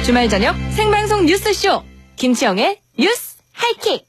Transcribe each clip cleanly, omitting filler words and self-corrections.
주말 저녁 생방송 뉴스쇼 김치영의 뉴스 하이킥.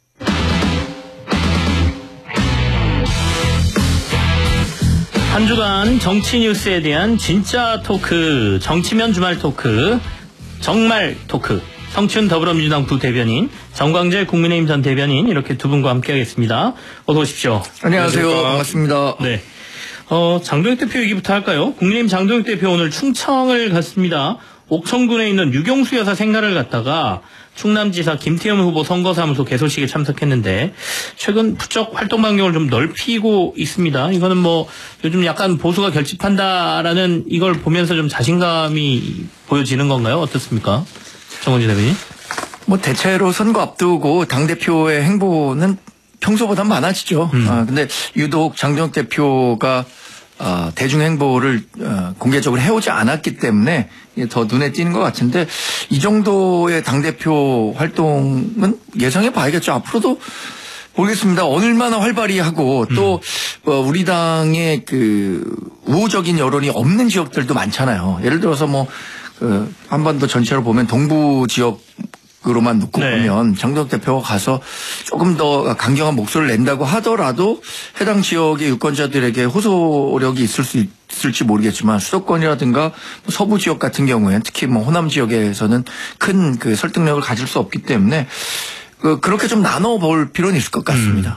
한 주간 정치 뉴스에 대한 진짜 토크, 정치면 주말 토크, 정말 토크. 성춘 더불어민주당 부대변인, 정광재 국민의힘 전 대변인, 이렇게 두 분과 함께하겠습니다. 어서 오십시오. 안녕하세요. 반갑습니다. 네. 장동혁 대표 얘기부터 할까요? 국민의힘 장동혁 대표 오늘 충청을 갔습니다. 옥천군에 있는 유경수 여사 생가를 갔다가 충남지사 김태흠 후보 선거사무소 개소식에 참석했는데 최근 부쩍 활동 반경을 좀 넓히고 있습니다. 이거는 뭐 요즘 약간 보수가 결집한다라는 이걸 보면서 좀 자신감이 보여지는 건가요? 어떻습니까? 정원지 대변인. 뭐 대체로 선거 앞두고 당대표의 행보는 평소보다 많아지죠. 근데 유독 장동혁 대표가 대중 행보를 공개적으로 해오지 않았기 때문에 더 눈에 띄는 것 같은데, 이 정도의 당대표 활동은 예상해 봐야겠죠. 앞으로도 모르겠습니다. 얼마나 활발히 하고 또 우리 당의 그 우호적인 여론이 없는 지역들도 많잖아요. 예를 들어서 뭐 한반도 전체로 보면 동부 지역으로만 놓고 보면 장동혁 대표가 가서 조금 더 강경한 목소리를 낸다고 하더라도 해당 지역의 유권자들에게 호소력이 있을지 모르겠지만 수도권이라든가 서부 지역 같은 경우에는 특히 뭐 호남 지역에서는 큰 그 설득력을 가질 수 없기 때문에 그렇게 좀 나눠볼 필요는 있을 것 같습니다.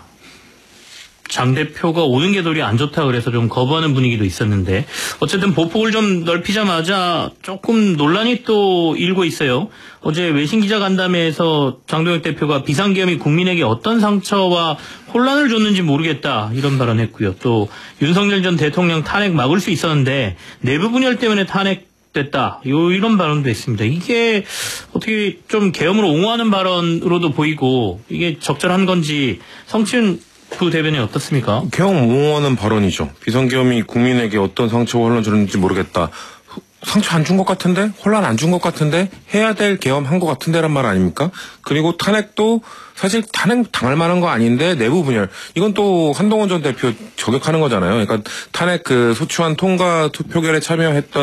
장 대표가 오는 게 도리 안 좋다 그래서 좀 거부하는 분위기도 있었는데 어쨌든 보폭을 좀 넓히자마자 조금 논란이 또 일고 있어요. 어제 외신 기자간담회에서 장동혁 대표가 비상계엄이 국민에게 어떤 상처와 혼란을 줬는지 모르겠다 이런 발언했고요. 또 윤석열 전 대통령 탄핵 막을 수 있었는데 내부 분열 때문에 탄핵됐다. 이런 발언도 했습니다. 이게 어떻게 좀 계엄을 옹호하는 발언으로도 보이고 이게 적절한 건지 성춘 부대변인 어떻습니까? 계엄 옹호하는 발언이죠. 비상계엄이 국민에게 어떤 상처와 혼란 줬는지 모르겠다. 상처 안 준 것 같은데? 혼란 안 준 것 같은데? 해야 될 계엄 한 것 같은데란 말 아닙니까? 그리고 탄핵도 사실 탄핵 당할 만한 거 아닌데 내부 분열. 이건 또 한동훈 전 대표 저격하는 거잖아요. 그러니까 탄핵 소추안 통과 투표결에 참여했던